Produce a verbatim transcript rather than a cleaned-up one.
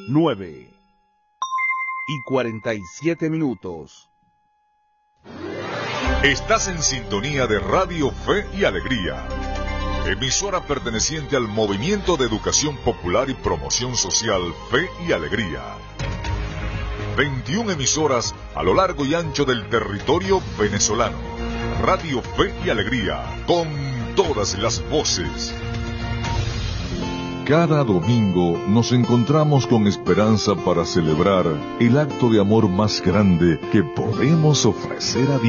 nueve y cuarenta y siete minutos. Estás en sintonía de Radio Fe y Alegría, emisora perteneciente al Movimiento de Educación Popular y Promoción Social Fe y Alegría. veintiuna emisoras a lo largo y ancho del territorio venezolano. Radio Fe y Alegría, con todas las voces. Cada domingo nos encontramos con esperanza para celebrar el acto de amor más grande que podemos ofrecer a Dios.